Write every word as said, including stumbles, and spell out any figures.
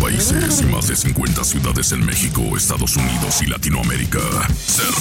países y más de cincuenta ciudades en México, Estados Unidos y Latinoamérica. Se